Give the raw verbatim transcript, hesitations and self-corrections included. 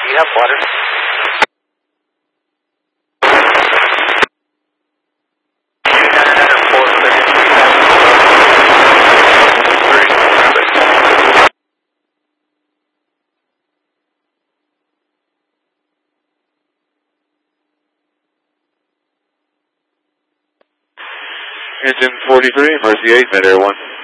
you have water? Engine forty-three, Mercy eight, Mid Air one.